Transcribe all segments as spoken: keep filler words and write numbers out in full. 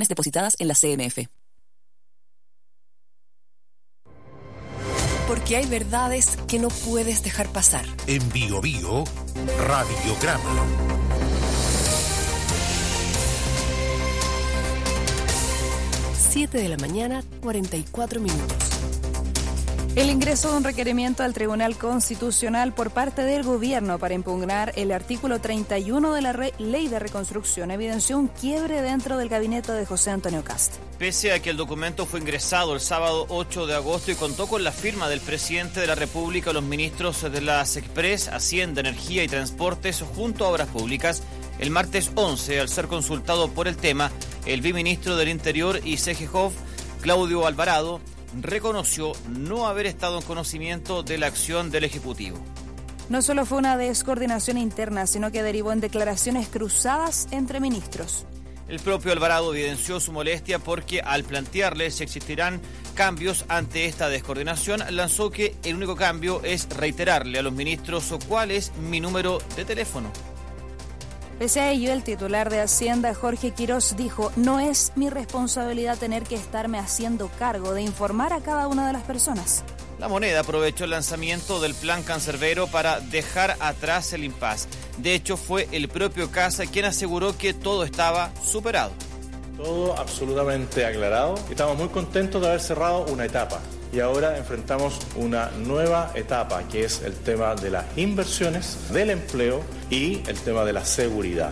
condiciones depositadas en la C M F. Porque hay verdades que no puedes dejar pasar. En Bio Bio, Radiograma. siete de la mañana, cuarenta y cuatro minutos. El ingreso de un requerimiento al Tribunal Constitucional por parte del Gobierno para impugnar el artículo treinta y uno de la re- Ley de Reconstrucción evidenció un quiebre dentro del gabinete de José Antonio Kast. Pese a que el documento fue ingresado el sábado ocho de agosto y contó con la firma del presidente de la República, los ministros de la SECPRES, Hacienda, Energía y Transportes, junto a Obras Públicas, el martes once, al ser consultado por el tema, el viceministro del Interior y CEGEJOV, Claudio Alvarado, reconoció no haber estado en conocimiento de la acción del Ejecutivo. No solo fue una descoordinación interna, sino que derivó en declaraciones cruzadas entre ministros. El propio Alvarado evidenció su molestia porque al plantearle si existirán cambios ante esta descoordinación, lanzó que el único cambio es reiterarle a los ministros cuál es mi número de teléfono. Pese a ello, el titular de Hacienda, Jorge Quirós, dijo: no es mi responsabilidad tener que estarme haciendo cargo de informar a cada una de las personas. La Moneda aprovechó el lanzamiento del plan Cancerbero para dejar atrás el impasse. De hecho, fue el propio Casa quien aseguró que todo estaba superado. Todo absolutamente aclarado. Estamos muy contentos de haber cerrado una etapa. Y ahora enfrentamos una nueva etapa, que es el tema de las inversiones, del empleo y el tema de la seguridad.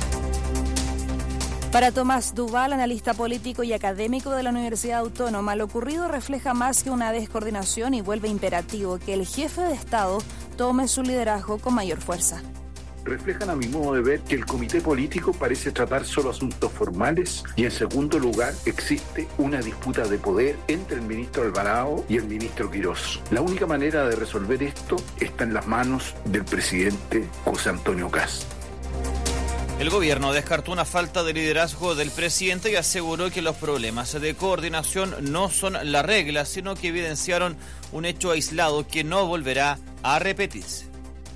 Para Tomás Duval, analista político y académico de la Universidad Autónoma, lo ocurrido refleja más que una descoordinación y vuelve imperativo que el jefe de Estado tome su liderazgo con mayor fuerza. Reflejan, a mi modo de ver, que el comité político parece tratar solo asuntos formales y, en segundo lugar, existe una disputa de poder entre el ministro Alvarado y el ministro Quirós. La única manera de resolver esto está en las manos del presidente José Antonio Kast. El gobierno descartó una falta de liderazgo del presidente y aseguró que los problemas de coordinación no son la regla, sino que evidenciaron un hecho aislado que no volverá a repetirse.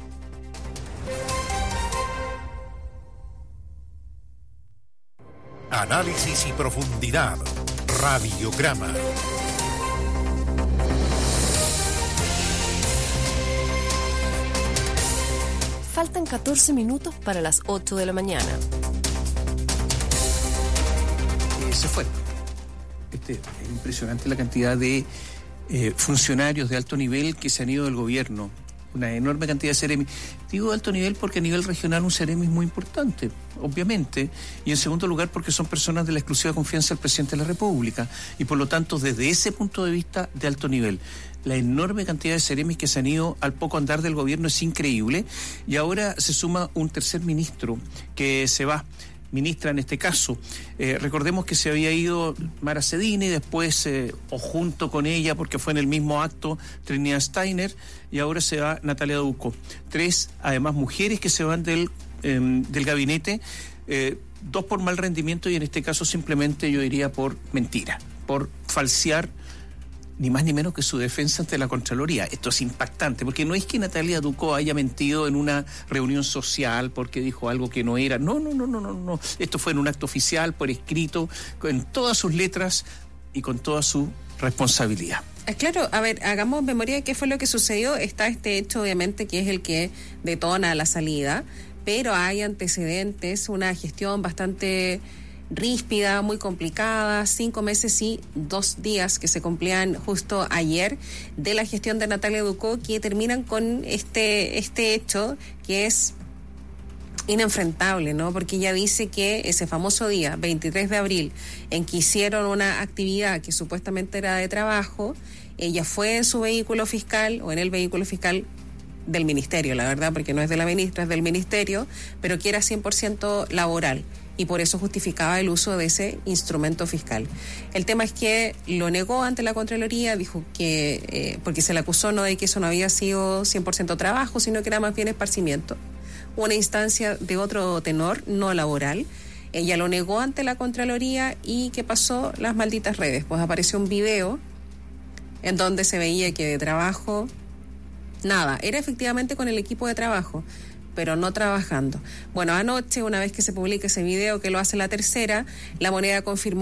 Análisis y profundidad. Radiograma. Faltan catorce minutos para las ocho de la mañana. Eh, se fue. Este, es impresionante la cantidad de eh, funcionarios de alto nivel que se han ido del gobierno. Una enorme cantidad de Ceremis. Digo de alto nivel porque a nivel regional un Ceremi es muy importante, obviamente, y en segundo lugar porque son personas de la exclusiva confianza del presidente de la República, y por lo tanto desde ese punto de vista de alto nivel. La enorme cantidad de Ceremis que se han ido al poco andar del gobierno es increíble, y ahora se suma un tercer ministro que se va. Ministra en este caso. Eh, recordemos que se había ido Mara Cedini, después, eh, o junto con ella, porque fue en el mismo acto, Trinidad Steiner, y ahora se va Natalia Ducó. Tres, además, mujeres que se van del, eh, del gabinete, eh, dos por mal rendimiento y en este caso simplemente yo diría por mentira, por falsear ni más ni menos que su defensa ante la Contraloría. Esto es impactante, porque no es que Natalia Ducó haya mentido en una reunión social porque dijo algo que no era. No, no, no, no, no, no. Esto fue en un acto oficial, por escrito, en todas sus letras y con toda su responsabilidad. Claro, a ver, hagamos memoria de qué fue lo que sucedió. Está este hecho, obviamente, que es el que detona la salida, pero hay antecedentes, una gestión bastante ríspida, muy complicada, cinco meses y dos días que se cumplían justo ayer de la gestión de Natalia Ducó, que terminan con este este hecho que es inenfrentable, ¿no? Porque ella dice que ese famoso día, veintitrés de abril, en que hicieron una actividad que supuestamente era de trabajo, ella fue en su vehículo fiscal o en el vehículo fiscal del ministerio, la verdad, porque no es de la ministra, es del ministerio, pero que era cien por ciento laboral. Y por eso justificaba el uso de ese instrumento fiscal. El tema es que lo negó ante la Contraloría, dijo que, eh, porque se le acusó no de que eso no había sido cien por ciento trabajo, sino que era más bien esparcimiento. Una instancia de otro tenor, no laboral. Ella lo negó ante la Contraloría y ¿qué pasó? Las malditas redes. Pues apareció un video en donde se veía que de trabajo, nada, era efectivamente con el equipo de trabajo, pero no trabajando. Bueno, anoche, una vez que se publica ese video, que lo hace La Tercera, La Moneda confirmó